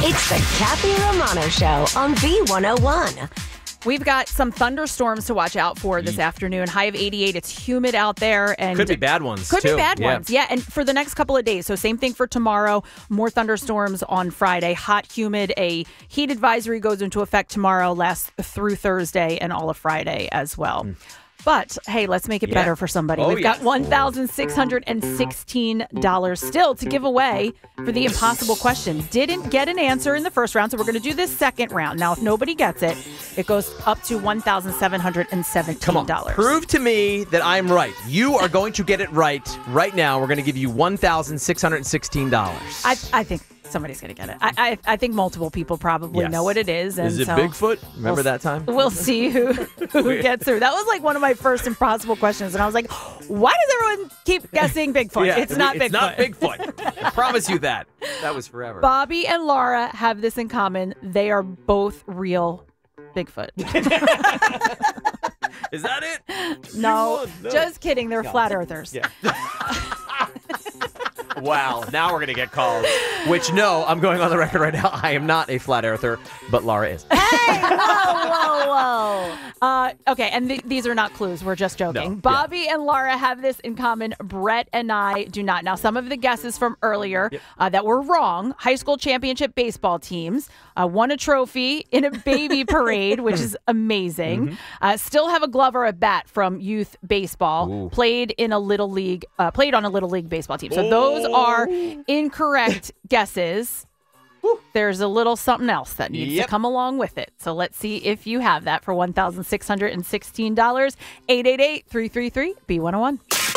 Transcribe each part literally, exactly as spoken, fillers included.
It's the Kathy Romano Show on B one oh one. We've got some thunderstorms to watch out for this afternoon. High of eighty-eight. It's humid out there. And could be bad ones, Could too. be bad yeah. ones, yeah. And for the next couple of days. So same thing for tomorrow. More thunderstorms on Friday. Hot, humid. A heat advisory goes into effect tomorrow, lasts through Thursday and all of Friday as well. Mm. But, hey, let's make it yeah. better for somebody. Oh, We've yes. got one thousand six hundred sixteen dollars still to give away for the impossible question. Didn't get an answer in the first round, so we're going to do this second round. Now, if nobody gets it, it goes up to one thousand seven hundred seventeen dollars. Come on, prove to me that I'm right. You are going to get it right right now. We're going to give you one thousand six hundred sixteen dollars. I, I think somebody's going to get it. I, I I think multiple people probably yes. know what it is. And is it so Bigfoot? Remember we'll, that time? We'll see who, who gets through. That was like one of my first impossible questions. And I was like, why does everyone keep guessing Bigfoot? Yeah, it's not it's Bigfoot. It's not Bigfoot. I promise you that. That was forever. Bobby and Laura have this in common. They are both real Bigfoot. Is that it? No, no. just kidding. They're no. flat earthers. Yeah. Wow, now we're going to get calls. Which, no, I'm going on the record right now. I am not a flat earther, but Laura is. Hey, whoa, whoa, whoa. Uh, okay, and th- these are not clues. We're just joking. No, Bobby yeah. and Laura have this in common. Brett and I do not. Now, some of the guesses from earlier yep. uh, that were wrong. High school championship baseball teams uh, won a trophy in a baby parade, which is amazing. Mm-hmm. Uh, still have a glove or a bat from youth baseball. Ooh. Played in a little league, uh, played on a little league baseball team. So those are incorrect guesses. There's a little something else that needs yep. to come along with it. So let's see if you have that for one thousand six hundred sixteen dollars. eight eight eight, three three three, B one oh one.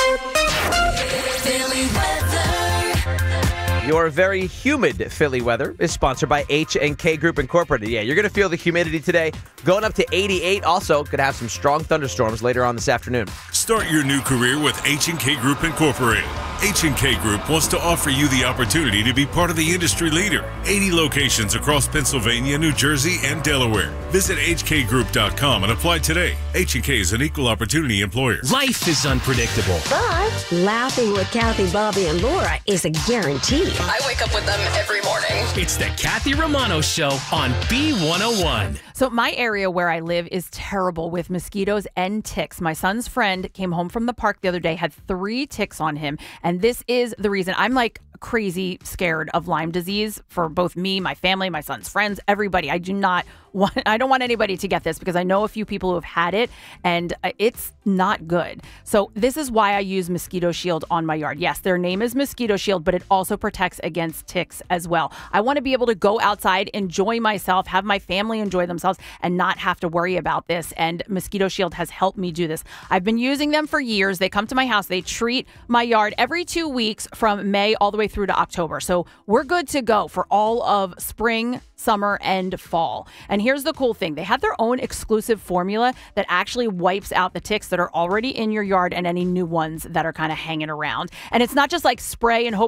Philly weather. Your very humid Philly weather is sponsored by H and K Group Incorporated. Yeah, you're going to feel the humidity today. Going up to eighty-eight. Also, could have some strong thunderstorms later on this afternoon. Start your new career with H and K Group Incorporated. H and K Group wants to offer you the opportunity to be part of the industry leader. eighty locations across Pennsylvania, New Jersey, and Delaware. Visit H K group dot com and apply today. H and K is an equal opportunity employer. Life is unpredictable. But laughing with Kathy, Bobby, and Laura is a guarantee. I wake up with them every morning. It's the Kathy Romano Show on B one oh one. So my area where I live is terrible with mosquitoes and ticks. My son's friend came home from the park the other day, had three ticks on him. And this is the reason. I'm like crazy scared of Lyme disease for both me, my family, my son's friends, everybody. I do not want, I don't want anybody to get this because I know a few people who have had it and it's not good. So this is why I use Mosquito Shield on my yard. Yes, their name is Mosquito Shield, but it also protects against ticks as well. I want to be able to go outside, enjoy myself, have my family enjoy themselves and not have to worry about this. And Mosquito Shield has helped me do this. I've been using them for years. They come to my house. They treat my yard every two weeks from May all the way through to October. So we're good to go for all of spring, summer, and fall. And here's the cool thing. They have their own exclusive formula that actually wipes out the ticks that are already in your yard and any new ones that are kind of hanging around. And it's not just like spray and hope